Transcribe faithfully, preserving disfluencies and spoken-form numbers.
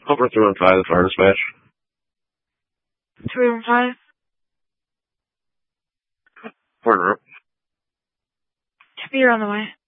Over three one five, the fire dispatch. three one five? Partner up. Copy, you're on the way.